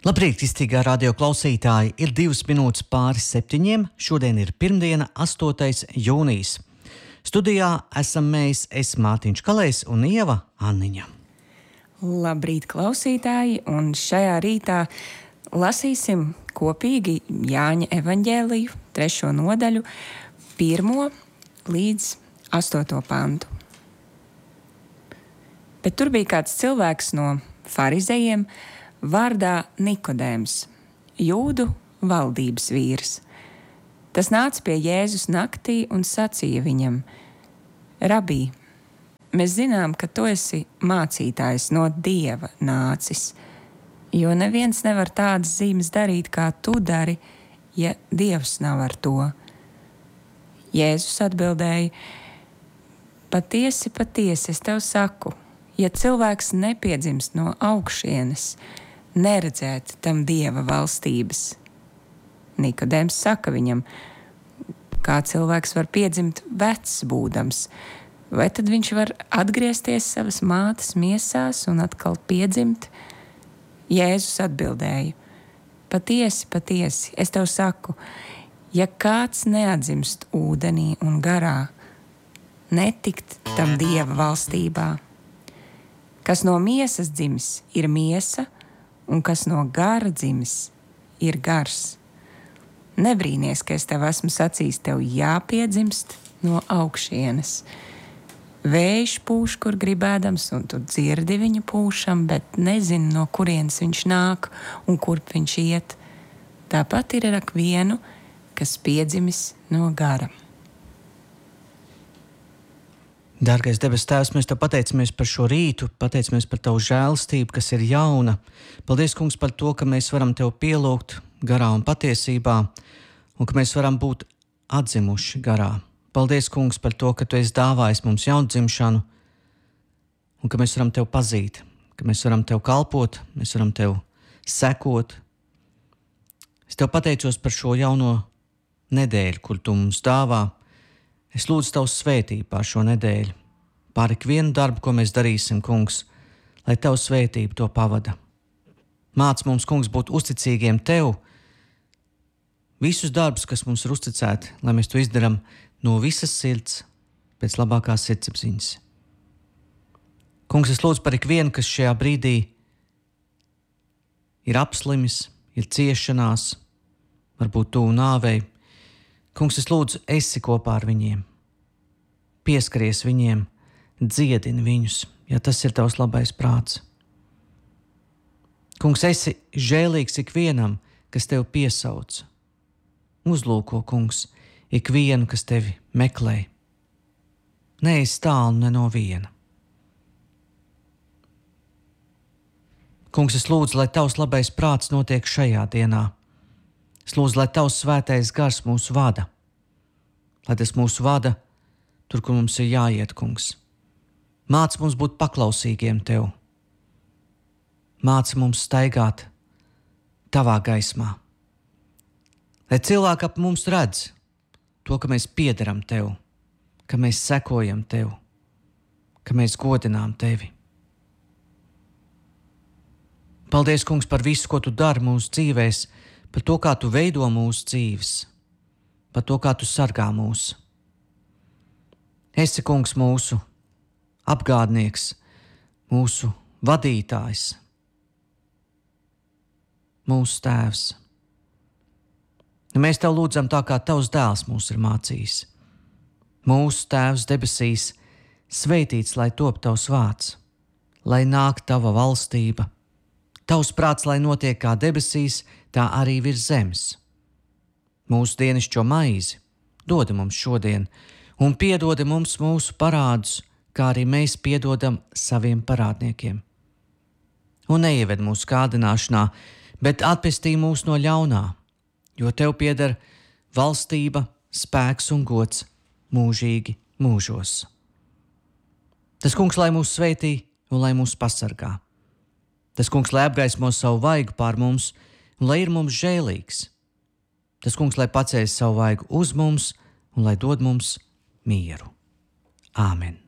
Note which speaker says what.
Speaker 1: Labrīt, kristīgā radio klausītāji! Ir 2 minūtes pāri 7. Šodien ir pirmdiena, 8. jūnijas. Studijā esam mēs, es Mārtiņš Kalējs un Ieva Anniņa.
Speaker 2: Labrīt, klausītāji! Un šajā rītā lasīsim kopīgi Jāņa evaņģēliju, 3. nodaļu, 1. līdz 8. pantu. Bet tur bija kāds cilvēks no farizejiem, vārdā Nikodēms, Jūdu valdības vīrs. Tas nāca pie Jēzus naktī un sacīja viņam: Rabī, mēs zinām, ka tu esi mācītājs no Dieva nācis, jo neviens nevar tādas zīmes darīt, kā tu dari, ja Dievs nav ar to. Jēzus atbildēja: Patiesi, patiesi, es tev saku, ja cilvēks nepiedzimst no augšienes, neredzēt tam Dieva valstības. Nikodēms saka viņam: Kā cilvēks var piedzimt vecs būdams? Vai tad viņš var atgriezties savas mātes miesās un atkal piedzimt? Jēzus atbildēja: Patiesi, patiesi, es tev saku, ja kāds neatzimst ūdenī un garā, netikt tam Dieva valstībā. Kas no miesas dzimis, ir miesa, un kas no gara dzimis, ir gars. Nebrīnies, ka es tev esmu sacījis, tev jāpiedzimst no augšienes. Vējš pūš, kur gribēdams, un tu dzirdi viņu pūšam, bet nezini, no kurienes viņš nāk un kurp viņš iet. Tāpat ir ar ikvienu, kas piedzimis no gara.
Speaker 1: Dārgais debes Tēvs, mēs Tev pateicamies par šo rītu, pateicamies par Tavu žēlastību, kas ir jauna. Paldies, Kungs, par to, ka mēs varam Tev pielūgt garā un patiesībā, un ka mēs varam būt atzimuši garā. Paldies, Kungs, par to, ka Tu esi dāvājis mums jaundzimšanu, un ka mēs varam Tev pazīt, ka mēs varam Tev kalpot, mēs varam Tev sekot. Es Tev pateicos par šo jauno nedēļu, kur Tu mums dāvā. Es lūdzu Tavu svētību pār šo nedēļu, pār ikvienu darbu, ko mēs darīsim, Kungs, lai Tavu svētību to pavada. Māc mums, Kungs, būt uzticīgiem Tev, visus darbus, kas mums ir uzticēti, lai mēs to izdarām no visas sirds, pēc labākās sirdsapziņas. Kungs, es lūdzu par ikvienu, kas šajā brīdī ir apslimis, ir ciešanās, varbūt tuvu nāvei. Kungs, es lūdzu, esi kopā ar viņiem, pieskaries viņiem, dziedini viņus, ja tas ir Tavs labais prāts. Kungs, esi žēlīgs ikvienam, kas Tev piesauc. Uzlūko, Kungs, ikvienu, kas Tevi meklē. Neesi tālu ne no viena. Kungs, es lūdzu, lai Tavs labais prāts notiek šajā dienā. Es lūdzu, lai Tavs svētais gars mūs vada, lai tas mūs vada tur, kur mums ir jāiet, Kungs. Māc mums būt paklausīgiem Tev. Māc mums staigāt Tavā gaismā. Lai cilvēki ap mums redz to, ka mēs piederam Tev, ka mēs sekojam Tev, ka mēs godinām Tevi. Paldies, Kungs, par visu, ko Tu dari mūsu dzīvēs, par to, kā Tu veido mūsu dzīves, par to, kā Tu sargā mūs. Esi, Kungs, mūsu apgādnieks, mūsu vadītājs, mūsu Tēvs. Mēs Tev lūdzam tā, kā Tavs dēls mūs ir mācījis. Mūsu Tēvs debesīs, svētīts, lai top Tavs vārds, lai nāk Tava valstība, Tavs prāts, lai notiek kā debesīs, tā arī virs zemes. Mūsu dienascho maizi dod mums šodien, un piedod mums mūsu parādus, kā arī mēs piedodam saviem parādniekiem. Un neieved mūsu kārdināšanā, bet atpestī mūs no ļaunā, jo Tev pieder valstība, spēks un gods mūžīgi mūžos. Tas Kungs, lai mūs svētī un lai mūs pasargā. Tas Kungs, lai apgaismo savu vaigu pār mums un lai ir mums žēlīgs. Tas Kungs, lai paceļ savu vaigu uz mums un lai dod mums mieru. Āmen.